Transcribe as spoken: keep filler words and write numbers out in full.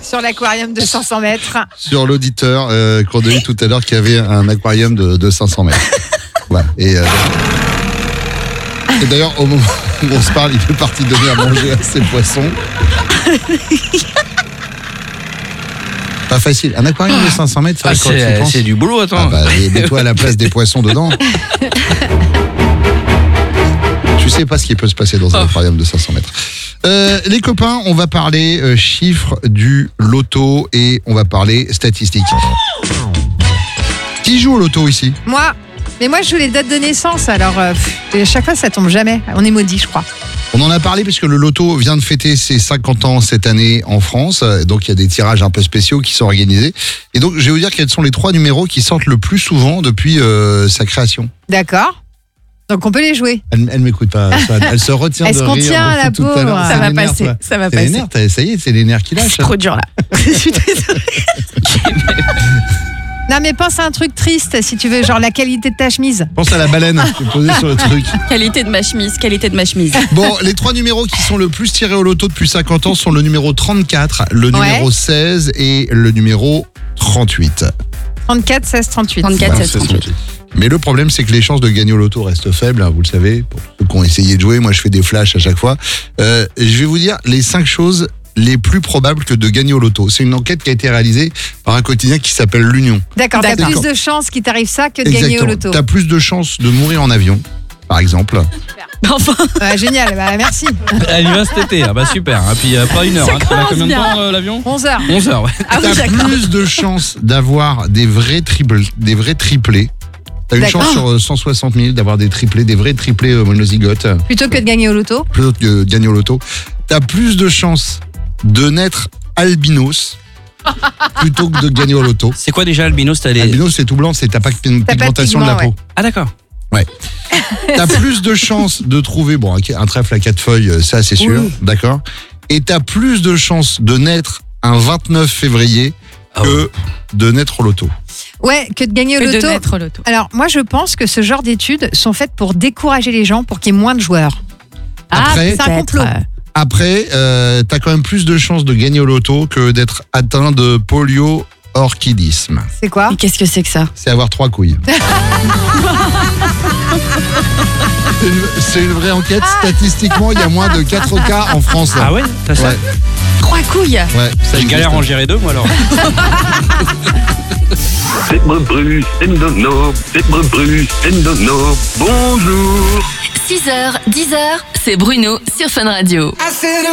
Sur l'aquarium de cinq cents mètres. Sur l'auditeur euh, qu'on a eu tout à l'heure qui avait un aquarium de, de cinq cents mètres. Voilà. Et, euh, et d'ailleurs, au moment où on se parle, il fait partie de donner à manger à ses poissons. Pas facile. Un aquarium de cinq cents mètres, ça Ah, quoi, tu c'est, penses c'est du boulot, attends. Ah bah, mets-toi à la place des poissons dedans. Tu sais pas ce qui peut se passer dans un aquarium de cinq cents mètres. Euh, les copains, on va parler euh, chiffres du loto et on va parler statistiques. Qui joue au loto ici ? Moi, mais moi je joue les dates de naissance, alors euh, pff, à chaque fois ça tombe jamais. On est maudits, je crois. On en a parlé puisque le loto vient de fêter ses cinquante ans cette année en France. Donc il y a des tirages un peu spéciaux qui sont organisés. Et donc je vais vous dire quels sont les trois numéros qui sortent le plus souvent depuis euh, sa création. D'accord. Donc on peut les jouer. Elle, elle m'écoute pas. Elle, elle se retient Elle de se rire. contient, beaucoup la tout à pauvre. l'heure. Ça C'est va les nerfs, passer, toi. ça va C'est les passer. nerfs, t'as- ça y est, c'est les nerfs qui lâchent. C'est trop dur là. Je suis désolée. Non mais pense à un truc triste si tu veux, genre la qualité de ta chemise. Pense à la baleine qui est posée sur le truc. Qualité de ma chemise, qualité de ma chemise. Bon, les trois numéros qui sont le plus tirés au loto depuis cinquante ans sont le numéro trente-quatre, le numéro Ouais. seize et le numéro trente-huit. trente-quatre, seize, trente-huit. trente-quatre, Voilà, seize, c'est trente-huit. trente-huit. Mais le problème, c'est que les chances de gagner au loto restent faibles, hein, vous le savez. Pour ceux qui ont essayé de jouer, moi je fais des flashs à chaque fois. Euh, je vais vous dire les cinq choses les plus probables que de gagner au loto. C'est une enquête qui a été réalisée par un quotidien qui s'appelle l'Union. D'accord, t'as D'accord. plus de chances qu'il t'arrive ça que de gagner au loto. T'as plus de chances de mourir en avion, par exemple. Enfin, Ouais, génial, bah, merci. Elle y va cet été, ah bah super. Et puis euh, pas une heure. Ça Hein. T'as commence combien de bien. temps euh, l'avion onze heures. onze heures, ouais. ah oui, T'as d'accord. plus de chances d'avoir des vrais triples, des vrais triplés. T'as une D'accord. chance sur euh, cent soixante mille d'avoir des triplés, des vrais triplés euh, monozygotes, Plutôt que de gagner au loto. plutôt que de gagner au loto. T'as plus de chances de naître albinos plutôt que de gagner au loto. C'est quoi déjà albinos? T'as les... Albinos, c'est tout blanc, c'est t'as pas une T'as pas de pigmentation de la pigment, peau. Ah d'accord. T'as plus de chances de trouver bon un un trèfle à quatre feuilles, euh, ça c'est sûr, Oui. d'accord. Et t'as plus de chances de naître un vingt-neuf février Ah que ouais. de naître au loto. Ouais, que de gagner au Que de loto. naître au loto. Alors, moi, je pense que ce genre d'études sont faites pour décourager les gens, pour qu'il y ait moins de joueurs. Après- c'est un complot. Après, euh, t'as quand même plus de chances de gagner au loto que d'être atteint de polio-orchidisme. C'est quoi? Mais qu'est-ce que c'est que ça? C'est avoir trois couilles. C'est une, c'est une vraie enquête. Statistiquement, il y a moins de quatre cas en France. Ah ouais? T'as ça? Ouais, Trois couilles. ouais, ça Je existe. galère à en gérer deux, moi alors. C'est Bru, c'est Nono, c'est Bru, c'est Nono. Bonjour. six heures, dix heures, c'est Bruno sur Fun Radio.